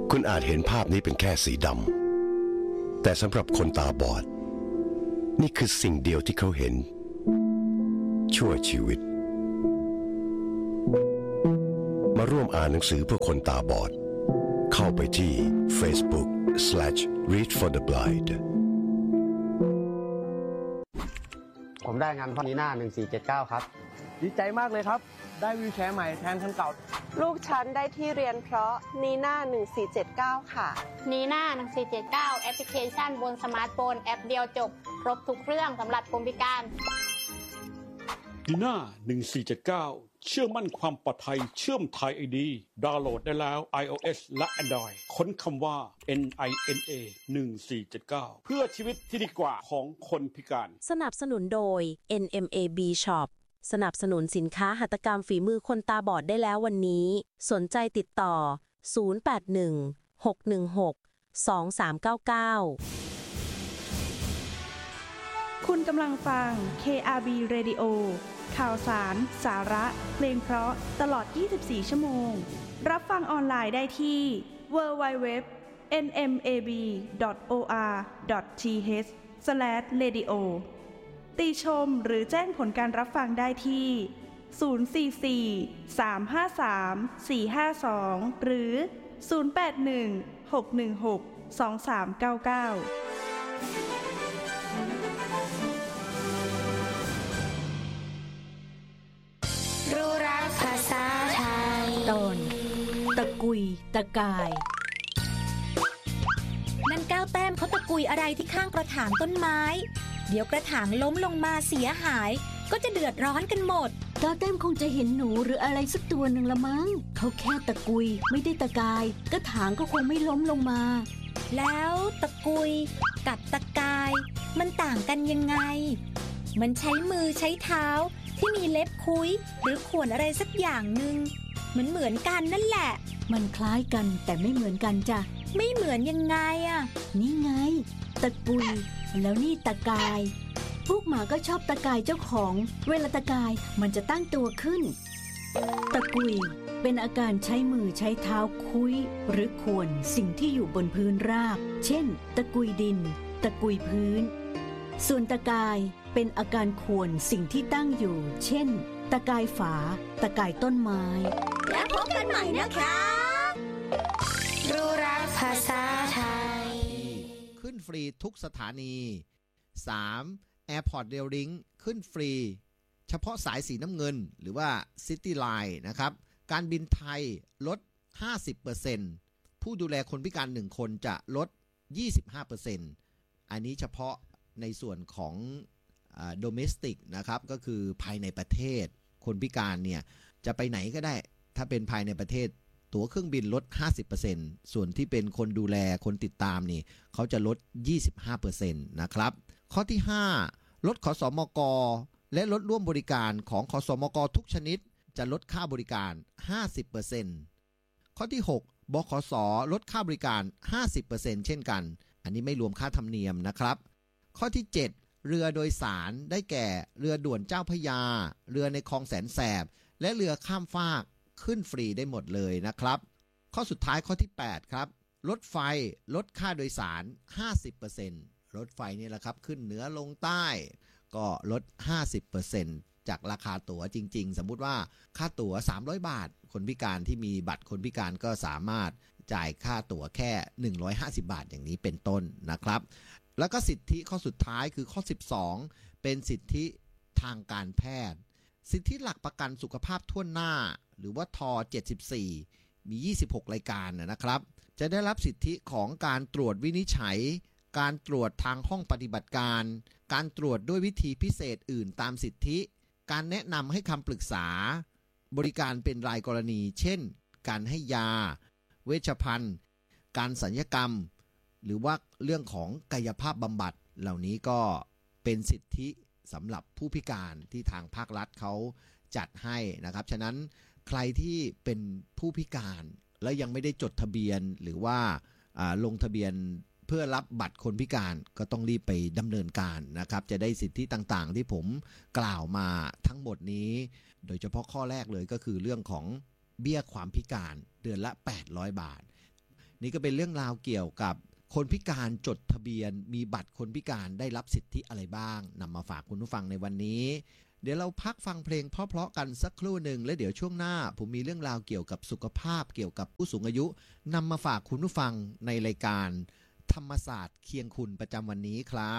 คุณอาจเห็นภาพนี้เป็นแค่สีดำแต่สำหรับคนตาบอดนี่คือสิ่งเดียวที่เขาเห็นชั่วชีวิตมาร่วมอ่านหนังสือเพื่อคนตาบอดเข้าไปที่ Facebook/Read for the Blind ผมได้งานพ่อนีน่า1479ครับดีใจมากเลยครับได้วีลแชร์ใหม่แทนคันเก่าลูกฉันได้ที่เรียนเพราะนีน่า1479ค่ะนีน่า1479แอปพลิเคชันบนสมาร์ทโฟนแอปเดียวจบครบทุกเรื่องสำหรับคนพิการนีน่า1479เชื่อมั่นความปลอดภัยเชื่อมไทย ID ดาวน์โหลดได้แล้ว iOS และ Android ค้นคำว่า NINA 1479เพื่อชีวิตที่ดีกว่าของคนพิการสนับสนุนโดย NMAB Shop สนับสนุนสินค้าหัตถกรรมฝีมือคนตาบอดได้แล้ววันนี้สนใจติดต่อ081 616 2399 คุณกำลังฟัง KRB Radio ข่าวสาร สาระ เพลงเพราะตลอด 24 ชั่วโมงรับฟังออนไลน์ได้ที่ www.nmab.or.th/radio ติชมหรือแจ้งผลการรับฟังได้ที่044-353-452หรือ081-616-2399 รู้รักภาษาไทยตอนตะกุยตะกายนั่นก้าวแต้มเขาตะกุยอะไรที่ข้างกระถางต้นไม้เดี๋ยวกระถางล้มลงมาเสียหายก็จะเดือดร้อนกันหมดก้าวแต้มคงจะเห็นหนูหรืออะไรสักตัวหนึ่งละมั้งเขาแค่ตะกุยไม่ได้ตะกายกระถางก็คงไม่ล้มลงมาแล้วตะกุยกับตะกายมันต่างกันยังไงมันใช้มือใช้เท้าที่มีเล็บคุ้ยหรือข่วนอะไรสักอย่างหนึ่งเหมือนกันนั่นแหละมันคล้ายกันแต่ไม่เหมือนกันจ้ะไม่เหมือนยังไงอ่ะนี่ไงตะกุยแล้วนี่ตะกายพวกหมาก็ชอบตะกายเจ้าของเวลาตะกายมันจะตั้งตัวขึ้นตะกุยเป็นอาการใช้มือใช้เท้าคุ้ยหรือข่วนสิ่งที่อยู่บนพื้นราบเช่นตะกุยดินตะกุยพื้นส่วนตะกายเป็นอาการข่วนสิ่งที่ตั้งอยู่เช่นตะกายฝาตะกายต้นไม้แล้วพบกันใหม่นะครับรู้รักภาษาไทยขึ้นฟรีทุกสถานี 3. Airport Rail Link ขึ้นฟรีเฉพาะสายสีน้ำเงินหรือว่า City Line นะครับการบินไทยลด 50% ผู้ดูแลคนพิการ1คนจะลด 25% อันนี้เฉพาะในส่วนของdomestic นะครับก็คือภายในประเทศคนพิการเนี่ยจะไปไหนก็ได้ถ้าเป็นภายในประเทศตั๋วเครื่องบินลด 50% ส่วนที่เป็นคนดูแลคนติดตามนี่เขาจะลด 25% นะครับข้อที่5รถขสมกและรถร่วมบริการของขสมกทุกชนิดจะลดค่าบริการ 50% ข้อที่6บขสลดค่าบริการ 50% เช่นกันอันนี้ไม่รวมค่าธรรมเนียมนะครับข้อที่7เรือโดยสารได้แก่เรือด่วนเจ้าพระยาเรือในคลองแสนแสบและเรือข้ามฟากขึ้นฟรีได้หมดเลยนะครับข้อสุดท้ายข้อที่8ครับรถไฟลดค่าโดยสาร 50% รถไฟนี่แหละครับขึ้นเหนือลงใต้ก็ลด 50% จากราคาตั๋วจริงๆสมมุติว่าค่าตั๋ว300 บาทคนพิการที่มีบัตรคนพิการก็สามารถจ่ายค่าตั๋วแค่150 บาทอย่างนี้เป็นต้นนะครับแล้วก็สิทธิข้อสุดท้ายคือข้อ12เป็นสิทธิทางการแพทย์สิทธิหลักประกันสุขภาพทั่วหน้าหรือว่าท74มี26รายการนะครับจะได้รับสิทธิของการตรวจวินิจฉัยการตรวจทางห้องปฏิบัติการการตรวจด้วยวิธีพิเศษอื่นตามสิทธิการแนะนำให้คำปรึกษาบริการเป็นรายกรณีเช่นการให้ยาเวชภัณฑ์การศัลยกรรมหรือว่าเรื่องของกายภาพบำบัดเหล่านี้ก็เป็นสิทธิสำหรับผู้พิการที่ทางภาครัฐเขาจัดให้นะครับฉะนั้นใครที่เป็นผู้พิการและยังไม่ได้จดทะเบียนหรือว่าลงทะเบียนเพื่อรับบัตรคนพิการก็ต้องรีบไปดำเนินการนะครับจะได้สิทธิต่างๆที่ผมกล่าวมาทั้งหมดนี้โดยเฉพาะข้อแรกเลยก็คือเรื่องของเบี้ยความพิการเดือนละ800 บาทนี่ก็เป็นเรื่องราวเกี่ยวกับคนพิการจดทะเบียนมีบัตรคนพิการได้รับสิทธิอะไรบ้างนำมาฝากคุณผู้ฟังในวันนี้เดี๋ยวเราพักฟังเพลงเพราะๆกันสักครู่หนึ่งแล้วเดี๋ยวช่วงหน้าผมมีเรื่องราวเกี่ยวกับสุขภาพเกี่ยวกับผู้สูงอายุนำมาฝากคุณผู้ฟังในรายการธรรมศาสตร์เคียงคุณประจำวันนี้ครับ